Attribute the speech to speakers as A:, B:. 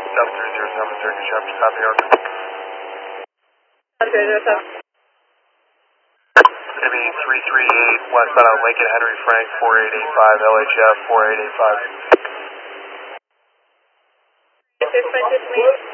A: Delta 307, Turkish Shepherd, South New York.
B: 307.
A: Maybe 338 westbound on Lincoln Henry Frank 4885 LHF 4885.
B: Is this